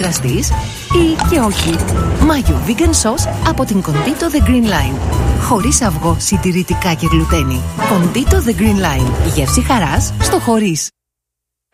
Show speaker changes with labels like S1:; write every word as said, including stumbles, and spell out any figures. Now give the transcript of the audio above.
S1: κουραστείς ή και όχι. Μάγιο Vegan Sauce από την Condito The Green Line. Χωρίς αυγό, συντηρητικά και γλουτένι. Condito The Green Line. Η γεύση χαράς στο χωρίς.